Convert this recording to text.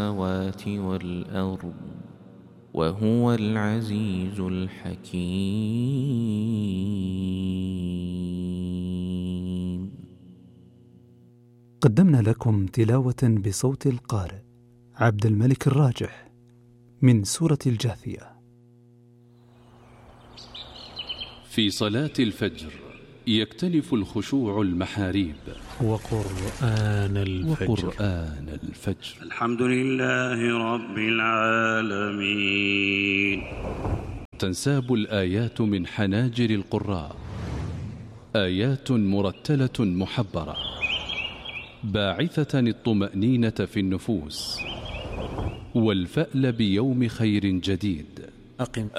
السماوات والأرض وهو العزيز الحكيم. قدمنا لكم تلاوة بصوت القارئ عبد الملك الراجح من سورة الجاثية. في صلاة الفجر يختلف الخشوع المحاريب. وقرآن الفجر. الحمد لله رب العالمين. تنساب الآيات من حناجر القراء، آيات مرتلة محبرة باعثة الطمأنينة في النفوس والفأل بيوم خير جديد.